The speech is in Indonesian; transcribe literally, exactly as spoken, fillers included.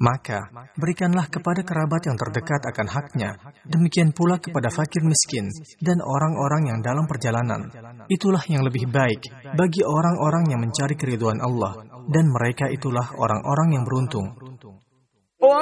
Maka, berikanlah kepada kerabat yang terdekat akan haknya, demikian pula kepada fakir miskin, dan orang-orang yang dalam perjalanan. Itulah yang lebih baik bagi orang-orang yang mencari keridhaan Allah, dan mereka itulah orang-orang yang beruntung.